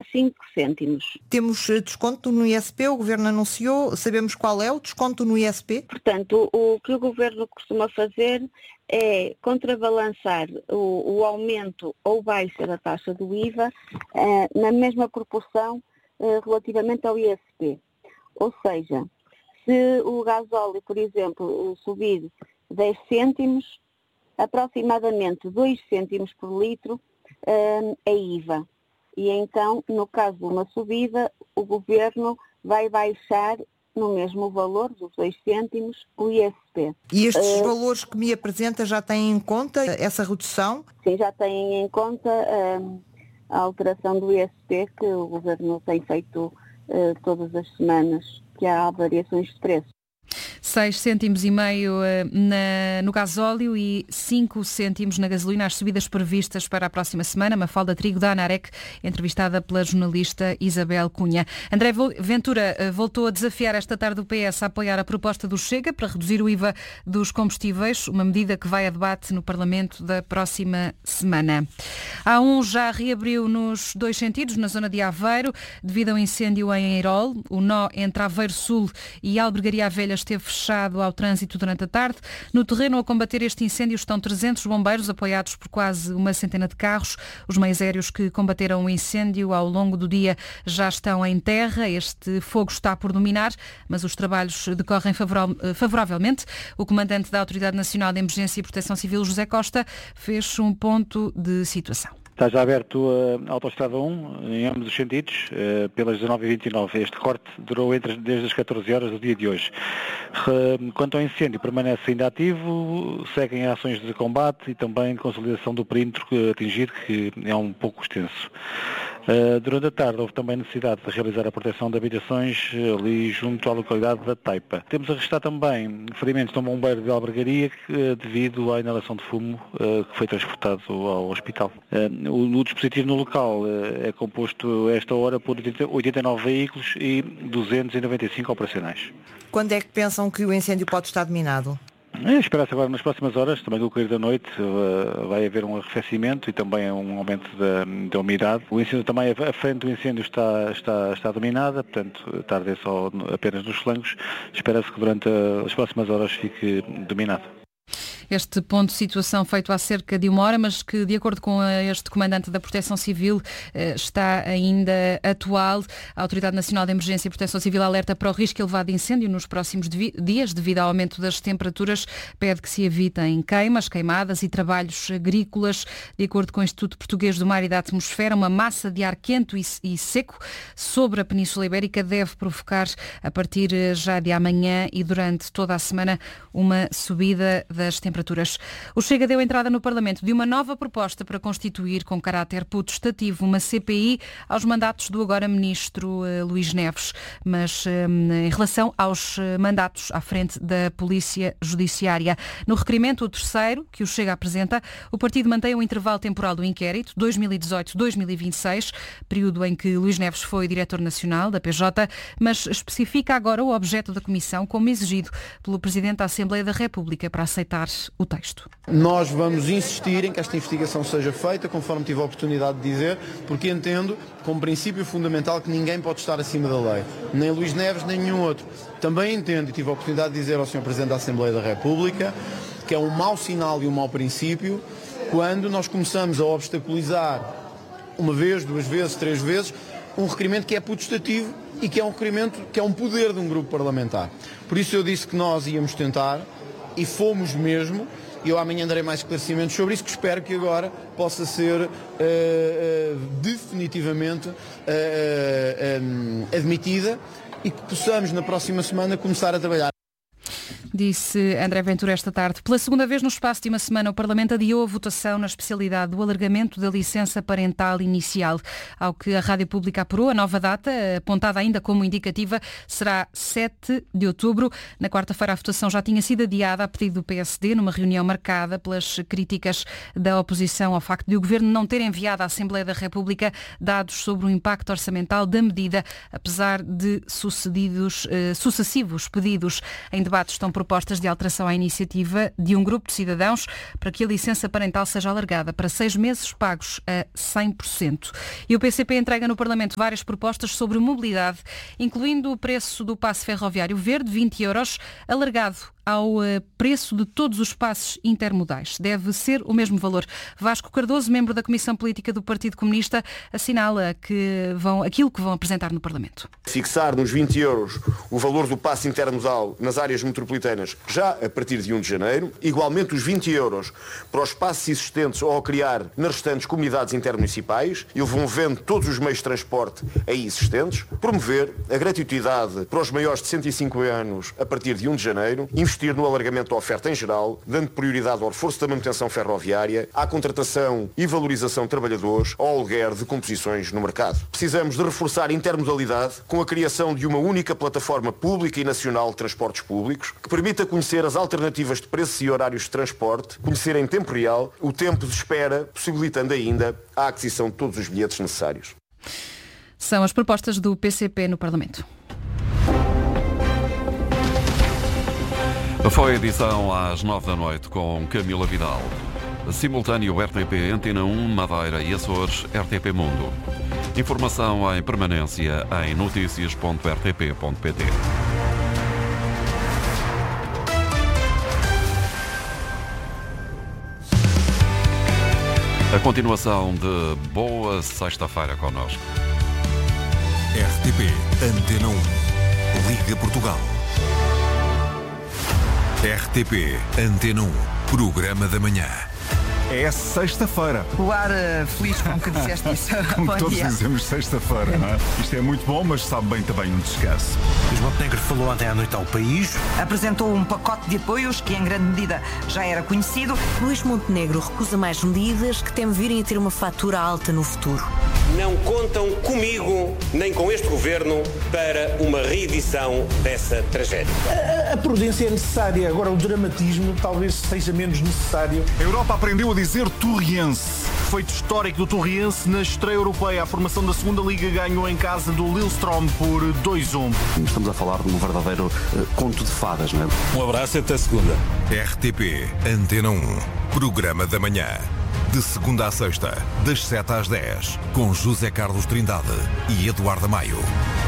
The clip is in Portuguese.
5 cêntimos. Temos desconto no ISP, o Governo anunciou, sabemos qual é o desconto no ISP? Portanto, o que o Governo costuma fazer é contrabalançar o aumento ou baixa da taxa do IVA na mesma proporção relativamente ao ISP. Ou seja, se o gasóleo, por exemplo, subir 10 cêntimos, aproximadamente 2 cêntimos por litro é IVA. E então, no caso de uma subida, o Governo vai baixar no mesmo valor, dos 2 cêntimos, o ISP. E estes valores que me apresenta já têm em conta essa redução? Sim, já têm em conta a alteração do ISP que o Governo tem feito todas as semanas, que há variações de preço. 6 cêntimos e meio no gasóleo e 5 cêntimos na gasolina, as subidas previstas para a próxima semana. Mafalda Trigo, da ANAREC, entrevistada pela jornalista Isabel Cunha. André Ventura voltou a desafiar esta tarde o PS a apoiar a proposta do Chega para reduzir o IVA dos combustíveis, uma medida que vai a debate no Parlamento da próxima semana. A A1 já reabriu nos 2 sentidos, na zona de Aveiro, devido ao incêndio em Eirol. O nó entre Aveiro Sul e Albergaria Velha esteve fechado ao trânsito durante a tarde. No terreno a combater este incêndio estão 300 bombeiros, apoiados por quase uma centena de carros. Os meios aéreos que combateram o incêndio ao longo do dia já estão em terra. Este fogo está por dominar, mas os trabalhos decorrem favoravelmente. O comandante da Autoridade Nacional de Emergência e Proteção Civil, José Costa, fez um ponto de situação. Está já aberto a Autostrada 1, em ambos os sentidos, pelas 19h29. Este corte durou desde as 14 horas do dia de hoje. Quanto ao incêndio, permanece ainda ativo, seguem ações de combate e também de consolidação do perímetro atingido, que é um pouco extenso. Durante a tarde houve também necessidade de realizar a proteção de habitações ali junto à localidade da Taipa. Temos a registrar também ferimentos de um bombeiro de Albergaria devido à inalação de fumo que foi transportado ao hospital. O dispositivo no local é composto a esta hora por 89 veículos e 295 operacionais. Quando é que pensam que o incêndio pode estar dominado? Espera-se agora nas próximas horas, também com o cair da noite vai haver um arrefecimento e também um aumento da umidade. O incêndio também, a frente do incêndio está dominada, portanto tarde é só apenas nos flancos. Espera-se que durante as próximas horas fique dominado. Este ponto de situação feito há cerca de uma hora, mas que, de acordo com este comandante da Proteção Civil, está ainda atual. A Autoridade Nacional de Emergência e Proteção Civil alerta para o risco elevado de incêndio nos próximos dias, devido ao aumento das temperaturas. Pede que se evitem queimadas e trabalhos agrícolas. De acordo com o Instituto Português do Mar e da Atmosfera, uma massa de ar quente e seco sobre a Península Ibérica deve provocar, a partir já de amanhã e durante toda a semana, uma subida das temperaturas. O Chega deu entrada no Parlamento de uma nova proposta para constituir com caráter potestativo uma CPI aos mandatos do agora Ministro Luís Neves, mas em relação aos mandatos à frente da Polícia Judiciária. No requerimento, o terceiro, que o Chega apresenta, o partido mantém o intervalo temporal do inquérito, 2018-2026, período em que Luís Neves foi diretor nacional da PJ, mas especifica agora o objeto da comissão como exigido pelo Presidente da Assembleia da República para aceitar o texto. Nós vamos insistir em que esta investigação seja feita, conforme tive a oportunidade de dizer, porque entendo como princípio fundamental que ninguém pode estar acima da lei. Nem Luís Neves, nem nenhum outro. Também entendo, e tive a oportunidade de dizer ao Sr. Presidente da Assembleia da República, que é um mau sinal e um mau princípio quando nós começamos a obstaculizar uma vez, 2 vezes, 3 vezes, um requerimento que é potestativo e que é um requerimento que é um poder de um grupo parlamentar. Por isso eu disse que nós íamos tentar, e fomos mesmo, e eu amanhã darei mais esclarecimentos sobre isso, que espero que agora possa ser definitivamente admitida e que possamos na próxima semana começar a trabalhar. Disse André Ventura esta tarde. Pela segunda vez no espaço de uma semana, o Parlamento adiou a votação na especialidade do alargamento da licença parental inicial. Ao que a Rádio Pública apurou, a nova data, apontada ainda como indicativa, será 7 de outubro. Na quarta-feira, a votação já tinha sido adiada a pedido do PSD, numa reunião marcada pelas críticas da oposição ao facto de o Governo não ter enviado à Assembleia da República dados sobre o impacto orçamental da medida, apesar de sucessivos pedidos. Em debate estão propostas de alteração à iniciativa de um grupo de cidadãos para que a licença parental seja alargada para 6 meses pagos a 100%. E o PCP entrega no Parlamento várias propostas sobre mobilidade, incluindo o preço do passe ferroviário verde, 20 €, alargado ao preço de todos os passes intermodais. Deve ser o mesmo valor. Vasco Cardoso, membro da Comissão Política do Partido Comunista, assinala aquilo que vão apresentar no Parlamento. Fixar nos 20 € o valor do passe intermodal nas áreas metropolitanas já a partir de 1 de janeiro. Igualmente os 20 € para os passes existentes ou a criar nas restantes comunidades intermunicipais, envolvendo todos os meios de transporte aí existentes. Promover a gratuidade para os maiores de 105 anos a partir de 1 de janeiro. Investir no alargamento da oferta em geral, dando prioridade ao reforço da manutenção ferroviária, à contratação e valorização de trabalhadores, ao aluguer de composições no mercado. Precisamos de reforçar a intermodalidade com a criação de uma única plataforma pública e nacional de transportes públicos que permita conhecer as alternativas de preços e horários de transporte, conhecer em tempo real o tempo de espera, possibilitando ainda a aquisição de todos os bilhetes necessários. São as propostas do PCP no Parlamento. Foi a edição às 9 com Camila Vidal. Simultâneo RTP Antena 1, Madeira e Açores, RTP Mundo. Informação em permanência em noticias.rtp.pt. A continuação de Boa Sexta-feira connosco. RTP Antena 1, Liga Portugal. RTP Antena 1, Programa da Manhã. É sexta-feira. O ar feliz com que disseste isso. Como todos dizemos, sexta-feira, não é? Isto é muito bom, mas sabe bem também um descanso. Luís Montenegro falou ontem à noite ao país. Apresentou um pacote de apoios que em grande medida já era conhecido. Luís Montenegro recusa mais medidas que temem virem a ter uma fatura alta no futuro. Não contam comigo, nem com este governo, para uma reedição dessa tragédia. A prudência é necessária, agora o dramatismo talvez seja menos necessário. A Europa aprendeu a dizer Torriense. Feito histórico do Torriense na estreia europeia. A formação da segunda Liga ganhou em casa do Lillestrøm por 2-1. Estamos a falar de um verdadeiro conto de fadas, não é? Um abraço e até segunda. RTP Antena 1, Programa da Manhã. De segunda à sexta, das 7 às 10, com José Carlos Trindade e Eduardo Maio.